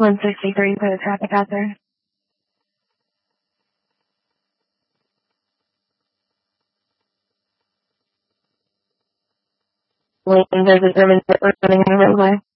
163, put a traffic out there. Lanes as determined that we're running on the roadway.